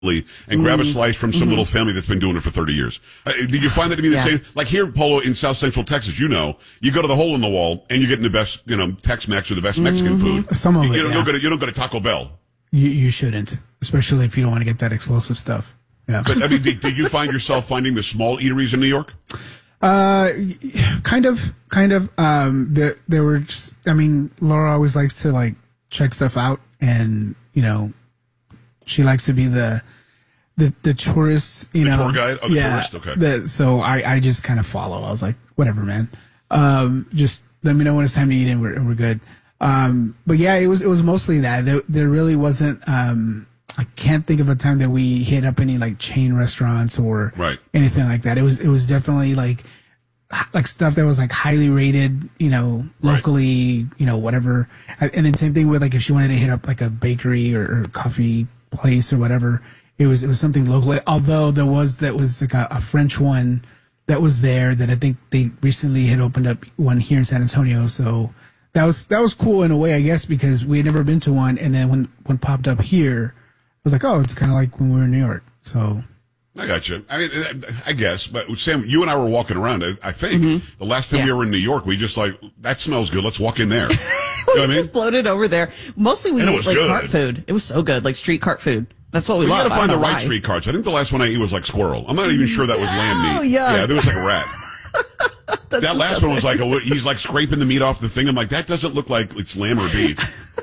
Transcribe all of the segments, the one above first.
and grab a slice from some little family that's been doing it for 30 years. Did you find that to be the same? Like here, Polo, in South Central Texas, you go to the hole in the wall and you're getting the best, Tex-Mex or the best Mexican food. Some of it, you don't go to Taco Bell. You shouldn't, especially if you don't want to get that explosive stuff. Yeah. But I mean, did you find yourself finding the small eateries in New York? Kind of. There were just, Laura always likes to check stuff out, and she likes to be the tourist, the tour guide? Oh, the tourist, okay. So I just kind of follow. I was like, whatever, man. Just let me know when it's time to eat and we're good. But yeah, it was mostly that. There really wasn't, I can't think of a time that we hit up any chain restaurants or anything like that. It was definitely like stuff that was highly rated, locally, whatever. And then same thing with if she wanted to hit up a bakery or coffee place or whatever, it was something local. Although that was a French one that was there that I think they recently had opened up one here in San Antonio. So that was cool in a way, I guess, because we had never been to one. And then when one popped up here, I was like, oh, it's kind of like when we were in New York. So I got you. I mean, I guess, but Sam, you and I were walking around. I think the last time we were in New York, we just that smells good. Let's walk in there. We just floated over there. Mostly we ate cart food. It was so good, street cart food. That's what we love. You got to find the right street carts. I think the last one I ate was squirrel. I'm not even sure that was lamb meat. Oh yeah. Yeah, there was a rat. That last one was he's scraping the meat off the thing. I'm like, that doesn't look like it's lamb or beef.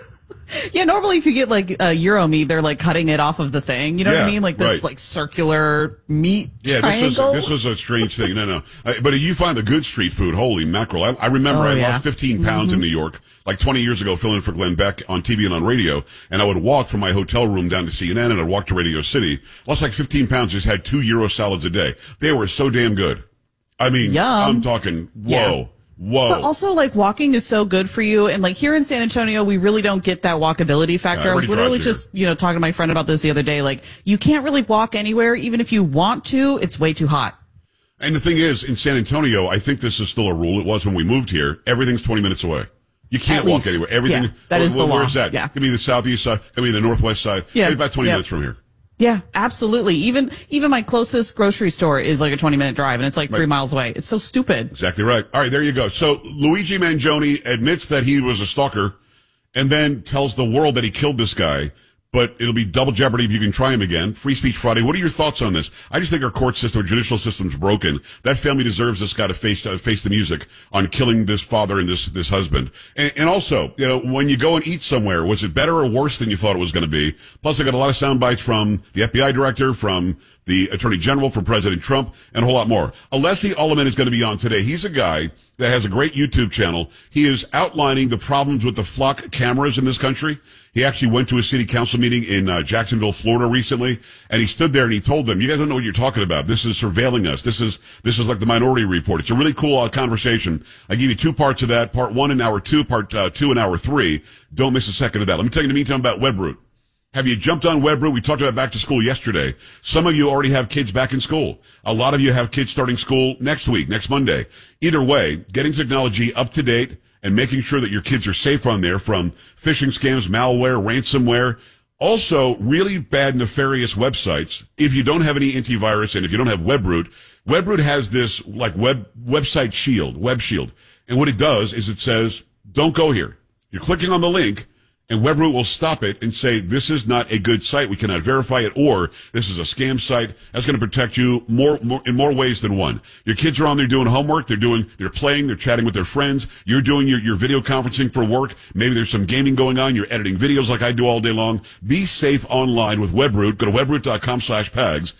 Yeah, normally if you get Euro meat, they're cutting it off of the thing. You know what I mean? This circular meat triangle. This was a strange thing. No. But you find the good street food, holy mackerel. I remember I lost 15 pounds in New York, 20 years ago, filling in for Glenn Beck on TV and on radio. And I would walk from my hotel room down to CNN and I'd walk to Radio City. Lost 15 pounds, just had 2 Euro salads a day. They were so damn good. I mean, I'm talking, whoa. Yeah. Whoa. But also, walking is so good for you. And, here in San Antonio, we really don't get that walkability factor. I was literally just, talking to my friend about this the other day. You can't really walk anywhere. Even if you want to, it's way too hot. And the thing is, in San Antonio, I think this is still a rule. It was when we moved here. Everything's 20 minutes away. You can't walk anywhere. Everything. Yeah, that is the law. Where's that? Yeah. Give me the southeast side. Give me the northwest side. Yeah. It's about 20 minutes from here. Yeah, absolutely. Even my closest grocery store is a 20-minute drive, and it's 3 miles away. It's so stupid. Exactly right. All right, there you go. So Luigi Mangione admits that he was a stalker and then tells the world that he killed this guy, but it'll be double jeopardy if you can try him again. Free Speech Friday. What are your thoughts on this? I just think our court system, our judicial system's broken. That family deserves this guy to face the music on killing this father and this husband. And also, when you go and eat somewhere, was it better or worse than you thought it was going to be? Plus, I got a lot of sound bites from the FBI director, from the Attorney General, from President Trump, and a whole lot more. Alessi Ulliman is going to be on today. He's a guy that has a great YouTube channel. He is outlining the problems with the flock cameras in this country. He actually went to a city council meeting in Jacksonville, Florida recently, and he stood there and he told them, you guys don't know what you're talking about. This is surveilling us. This is like the Minority Report. It's a really cool conversation. I give you 2 parts of that, part 1 in hour 2, part 2 in hour 3. Don't miss a second of that. Let me tell you in the meantime about Webroot. Have you jumped on Webroot? We talked about back to school yesterday. Some of you already have kids back in school. A lot of you have kids starting school next week, next Monday. Either way, getting technology up to date and making sure that your kids are safe on there from phishing scams, malware, ransomware. Also, really bad, nefarious websites. If you don't have any antivirus and if you don't have Webroot, Webroot has this website shield, web shield. And what it does is it says, don't go here. You're clicking on the link, and Webroot will stop it and say, this is not a good site. We cannot verify it, or this is a scam site. That's going to protect you in more ways than one. Your kids are on there doing homework. They're playing, they're chatting with their friends. You're doing your video conferencing for work. Maybe there's some gaming going on. You're editing videos like I do all day long. Be safe online with Webroot. Go to webroot.com/PAGS,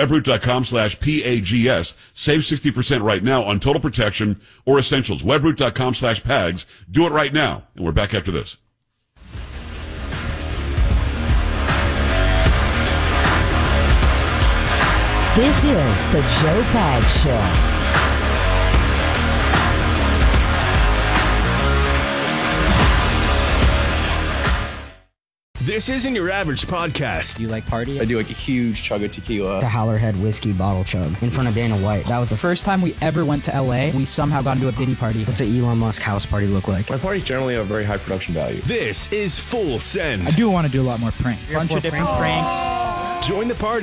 webroot.com/PAGS. Save 60% right now on total protection or essentials. Webroot.com/PAGS. Do it right now. And we're back after this. This is the Joe Pags Show. This isn't your average podcast. You like party? I do a huge chug of tequila. The Howlerhead whiskey bottle chug in front of Dana White. That was the first time we ever went to LA. We somehow got into a Diddy party. What's an Elon Musk house party look like? My parties generally have a very high production value. This is Full Send. I do want to do a lot more pranks. Bunch of different pranks. Join the party.